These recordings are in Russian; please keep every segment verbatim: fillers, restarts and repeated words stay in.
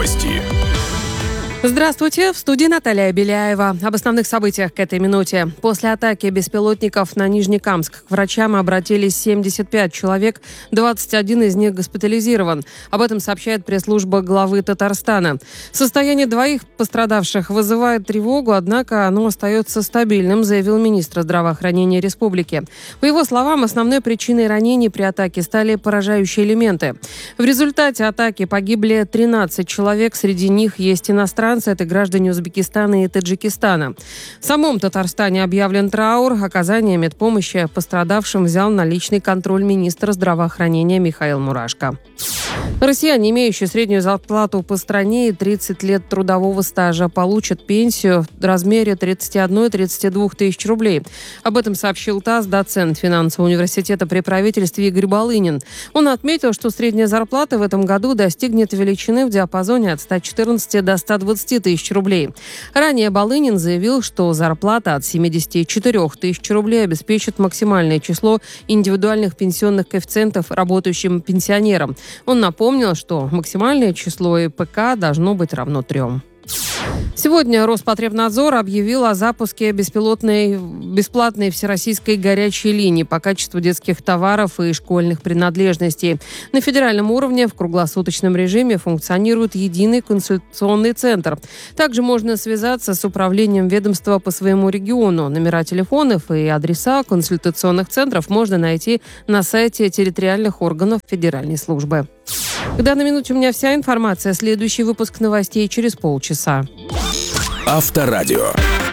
Новости. Здравствуйте, в студии Наталья Беляева. Об основных событиях к этой минуте. После атаки беспилотников на Нижнекамск к врачам обратились семьдесят пять человек, двадцать один из них госпитализирован. Об этом сообщает пресс-служба главы Татарстана. Состояние двоих пострадавших вызывает тревогу, однако оно остается стабильным, заявил министр здравоохранения республики. По его словам, основной причиной ранений при атаке стали поражающие элементы. В результате атаки погибли тринадцать человек, среди них есть иностранцы. Это граждане Узбекистана и Таджикистана. В самом Татарстане объявлен траур. Оказание медпомощи пострадавшим взял на личный контроль министр здравоохранения Михаил Мурашко. Россияне, имеющие среднюю зарплату по стране и тридцать лет трудового стажа, получат пенсию в размере тридцать одна - тридцать две тысячи рублей. Об этом сообщил ТАСС доцент финансового университета при правительстве Игорь Балынин. Он отметил, что средняя зарплата в этом году достигнет величины в диапазоне от ста четырнадцати до ста двадцати тысяч рублей. Ранее Балынин заявил, что зарплата от семидесяти четырёх тысяч рублей обеспечит максимальное число индивидуальных пенсионных коэффициентов работающим пенсионерам. Он напомнил, что максимальное число ИПК должно быть равно трем. Сегодня Роспотребнадзор объявил о запуске беспилотной, бесплатной всероссийской горячей линии по качеству детских товаров и школьных принадлежностей. На федеральном уровне в круглосуточном режиме функционирует единый консультационный центр. Также можно связаться с управлением ведомства по своему региону. Номера телефонов и адреса консультационных центров можно найти на сайте территориальных органов федеральной службы. К данной минуте у меня вся информация. Следующий выпуск новостей через полчаса. Авторадио.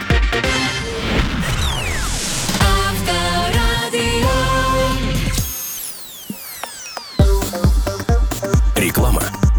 Реклама.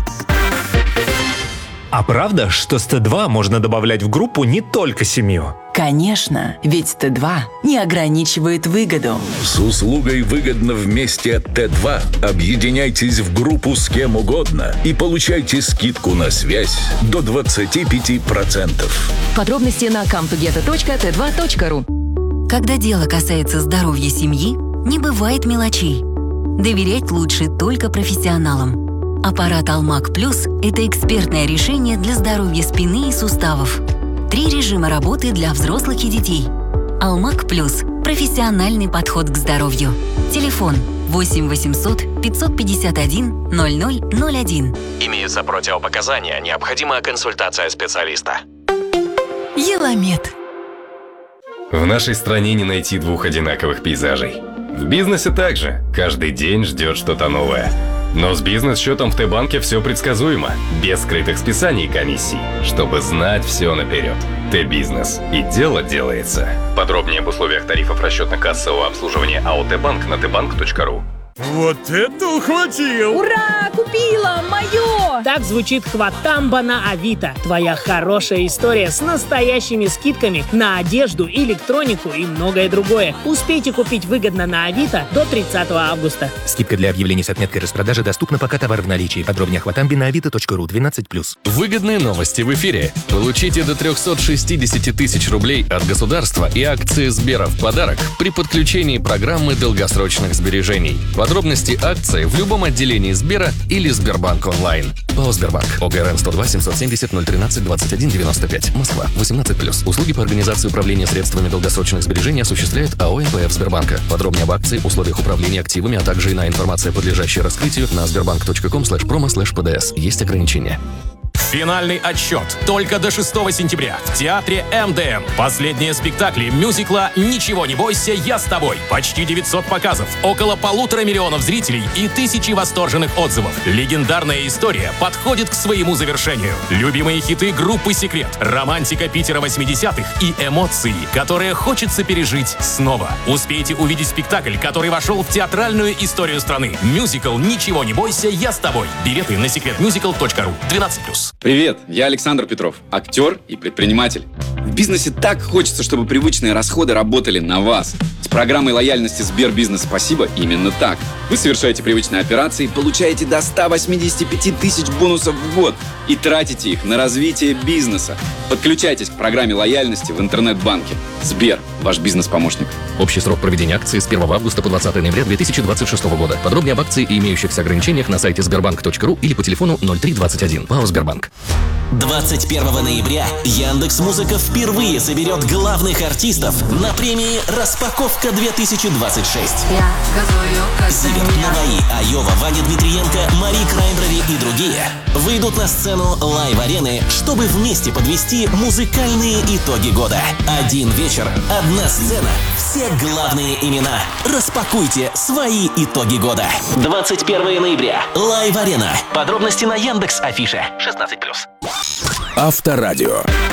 А правда, что с Т два можно добавлять в группу не только семью? Конечно, ведь Т два не ограничивает выгоду. С услугой «Выгодно вместе» от Т два объединяйтесь в группу с кем угодно и получайте скидку на связь до двадцати пяти процентов. Подробности на кам тугета точка тэ два точка ру. Когда дело касается здоровья семьи, не бывает мелочей. Доверять лучше только профессионалам. Аппарат Алмак Плюс – это экспертное решение для здоровья спины и суставов. Три режима работы для взрослых и детей. Алмак Плюс – профессиональный подход к здоровью. Телефон восемь восемьсот пятьсот пятьдесят один ноль ноль ноль один. Имеются противопоказания, необходима консультация специалиста. Еламед. В нашей стране не найти двух одинаковых пейзажей. В бизнесе также. Каждый день ждет что-то новое. Но с бизнес-счетом в Т-банке все предсказуемо, без скрытых списаний и комиссий, чтобы знать все наперед. Т-бизнес. И дело делается. Подробнее об условиях тарифов расчетно-кассового обслуживания АО Т-банк на тэ банк точка ру. Вот это ухватил! Ура! Купила! Мое! Так звучит хватамба на Авито. Твоя хорошая история с настоящими скидками на одежду, электронику и многое другое. Успейте купить выгодно на Авито до тридцатого августа. Скидка для объявлений с отметкой распродажи доступна, пока товар в наличии. Подробнее о хватамбе на авито точка ру. двенадцать плюс. Выгодные новости в эфире. Получите до триста шестьдесят тысяч рублей от государства и акции Сбера в подарок при подключении программы долгосрочных сбережений. Подробности акции в любом отделении Сбера или Сбербанк онлайн. ПАО Сбербанк. ОГРН сто два семьсот семьдесят ноль тринадцать двадцать один девяносто пять. Москва. восемнадцать плюс. Услуги по организации управления средствами долгосрочных сбережений осуществляет АО МПФ Сбербанка. Подробнее об акции, условиях управления активами, а также иная информация, подлежащая раскрытию, на сбербанк точка ком слэш промо слэш пэ дэ эс. Есть ограничения. Финальный отсчет только до шестого сентября в театре эм дэ эм. Последние спектакли мюзикла «Ничего не бойся, я с тобой». Почти девятьсот показов, около полутора миллионов зрителей и тысячи восторженных отзывов. Легендарная история подходит к своему завершению. Любимые хиты группы «Секрет», романтика Питера восьмидесятых и эмоции, которые хочется пережить снова. Успейте увидеть спектакль, который вошел в театральную историю страны. Мюзикл «Ничего не бойся, я с тобой». Билеты на секрет мюзикл точка ру. двенадцать плюс. Привет, я Александр Петров, актер и предприниматель. В бизнесе так хочется, чтобы привычные расходы работали на вас. С программой лояльности Сбербизнес «Спасибо» именно так. Вы совершаете привычные операции, получаете до ста восьмидесяти пяти тысяч бонусов в год и тратите их на развитие бизнеса. Подключайтесь к программе лояльности в интернет-банке. Сбер, ваш бизнес-помощник. Общий срок проведения акции с первого августа по двадцатое ноября две тысячи двадцать шестого года. Подробнее об акции и имеющихся ограничениях на сайте сбербанк точка ру или по телефону ноль три двадцать один. ПАО «Сбербанк». двадцать первого ноября Яндекс.Музыка впервые соберет главных артистов на премии «Распаковка две тысячи двадцать шесть». Зиверт, Наваи, Айова, Ваня Дмитриенко, Мари Краймбрери и другие выйдут на сцену лайв-арены, чтобы вместе подвести музыкальные итоги года. Один вечер, одна сцена, все главные имена. Распакуйте свои итоги года. двадцать первого ноября. Лайв-арена. Подробности на Яндекс.Афише. шестнадцать плюс. Авторадио.